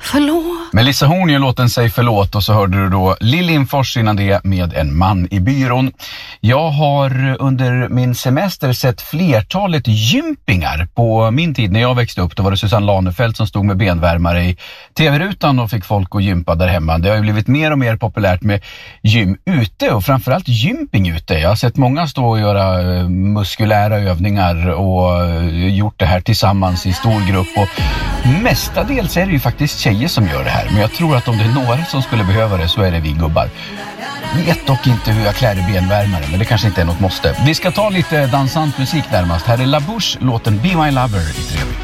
förlåt. Melissa Horn gör låten Säg förlåt, och så hörde du då Lill Lindfors innan det med En man i byrån. Jag har under min semester sett flertalet gympingar. På min tid när jag växte upp, då var det Susanne Lanefelt som stod med benvärmare i tv-rutan och fick folk att gympa där hemma. Det har ju blivit mer och mer populärt med gym ute, och framförallt gymping ute. Jag har sett många stå och göra muskulära övningar och gjort det här tillsammans i stor grupp, och mestadels är det ju faktiskt tjejer som gör det här. Men jag tror att om det är några som skulle behöva det så är det vi gubbar. Vet dock inte hur jag klär i benvärmare, men det kanske inte är något måste. Vi ska ta lite dansant musik närmast. Här är La Bouche, låten Be My Lover i 3.